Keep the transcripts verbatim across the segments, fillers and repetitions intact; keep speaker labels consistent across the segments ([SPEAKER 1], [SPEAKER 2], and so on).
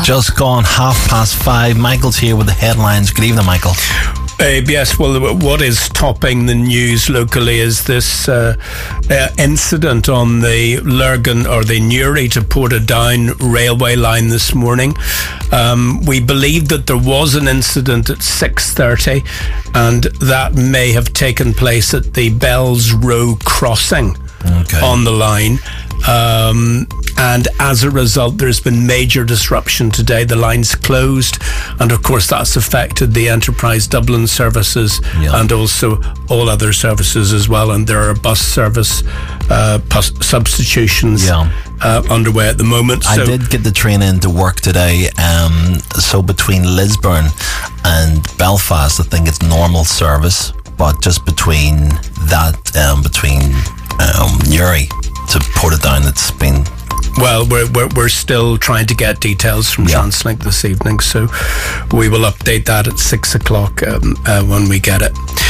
[SPEAKER 1] Just gone half past five. Michael's here with the headlines. Good evening, Michael.
[SPEAKER 2] Uh, yes, well, what is topping the news locally is this uh, uh, incident on the Lurgan or the Newry to Portadown railway line this morning. Um, we believe that there was an incident at six thirty, and that may have taken place at the Bells Row crossing okay. on the line. Um, and as a result, there's been major disruption today. The line's closed, and of course that's affected the Enterprise Dublin services yeah. and also all other services as well. And there are bus service uh, pus- substitutions yeah. uh, underway at the moment.
[SPEAKER 1] I so did get the train into work today. Um, so between Lisburn and Belfast, I think it's normal service, but just between that, um, between um, Newry to Portadown, it's been.
[SPEAKER 2] Well, we're, we're we're still trying to get details from yeah. Translink this evening, so we will update that at six o'clock um, uh, when we get it.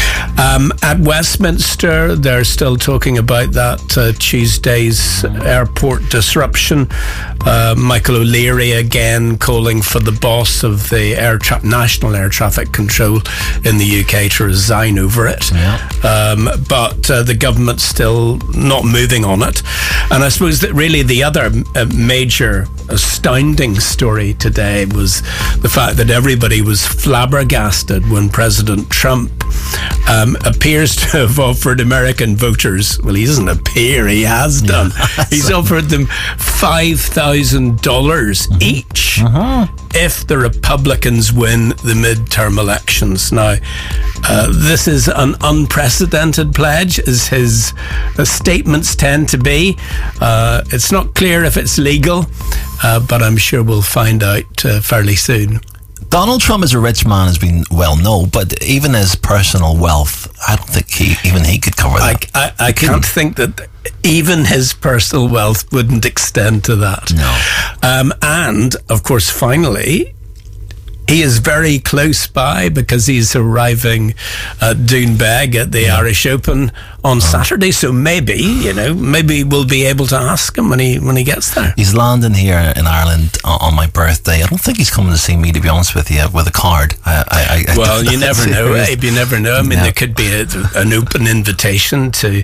[SPEAKER 2] Um, at Westminster, they're still talking about that uh, Tuesday's airport disruption. Uh, Michael O'Leary again calling for the boss of the air tra- National Air Traffic Control in the U K to resign over it. Yeah. Um, but uh, the government's still not moving on it. And I suppose that really the other uh, major astounding story today was the fact that everybody was flabbergasted when President Trump um, appears to have offered American voters, well, he doesn't appear, he has done, yeah, he's offered them five thousand dollars mm-hmm. each uh-huh. if the Republicans win the midterm elections. Now, uh, this is an unprecedented pledge, as his uh, statements tend to be. Uh, it's not clear if it's legal, uh, but I'm sure we'll find out uh, fairly soon.
[SPEAKER 1] Donald Trump is a rich man, has been well known, but even his personal wealth, I don't think he even he could cover that.
[SPEAKER 2] I, I, I can't think that even his personal wealth wouldn't extend to that.
[SPEAKER 1] No.
[SPEAKER 2] Um, and, of course, finally, he is very close by because he's arriving at Doonbeg at the yeah. Irish Open on oh. Saturday. So maybe, you know, maybe we'll be able to ask him when he when he gets there.
[SPEAKER 1] He's landing here in Ireland on my birthday. I don't think he's coming to see me, to be honest with you, with a card. I, I, I,
[SPEAKER 2] well, you never know, Abe. You never know. I mean, yeah. there could be a, an open invitation to,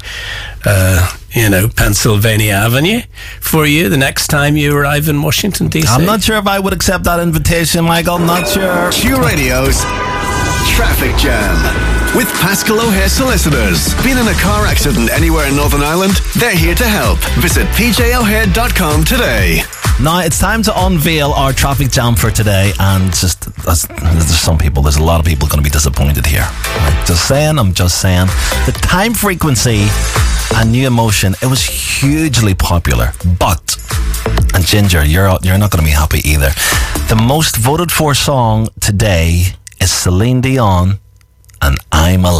[SPEAKER 2] uh, you know, Pennsylvania Avenue for you the next time you arrive in Washington, D C.
[SPEAKER 1] I'm not sure if I would accept that invitation, Michael. I'm not sure.
[SPEAKER 3] Q Radio's Traffic Jam with Pascal O'Hare Solicitors. Been in a car accident anywhere in Northern Ireland? They're here to help. Visit p j o'hare dot com today.
[SPEAKER 1] Now it's time to unveil our traffic jam for today, and just there's, there's some people, there's a lot of people going to be disappointed here. I'm just saying, I'm just saying. The Time Frequency and New Emotion, it was hugely popular, but, and Ginger, you're you're not going to be happy either. The most voted for song today is Celine Dion and I'm Alive.